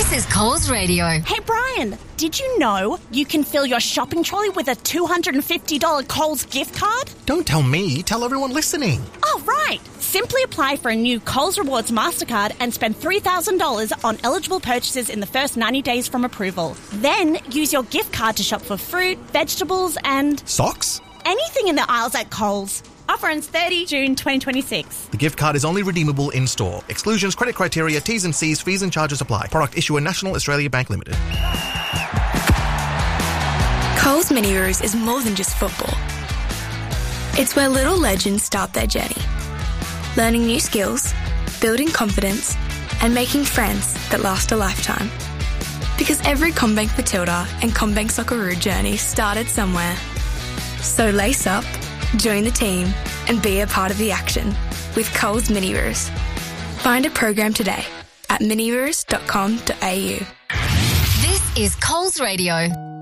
This is Coles Radio. Hey, Brian, did you know you can fill your shopping trolley with a $250 Coles gift card? Don't tell me, tell everyone listening. Oh, right. Simply apply for a new Coles Rewards MasterCard and spend $3,000 on eligible purchases in the first 90 days from approval. Then use your gift card to shop for fruit, vegetables and... Socks? anything in the aisles at Coles. Offer ends 30 June 2026. The gift card is only redeemable in-store. Exclusions, credit criteria, T's and C's, fees and charges apply. Product issuer National Australia Bank Limited. Coles Mini Roos is more than just football. It's where little legends start their journey. Learning new skills, building confidence, and making friends that last a lifetime. Because every CommBank Matilda and CommBank Socceroo journey started somewhere. So lace up, join the team, and be a part of the action with Coles Mini Roos. Find a program today at miniroos.com.au. This is Coles Radio.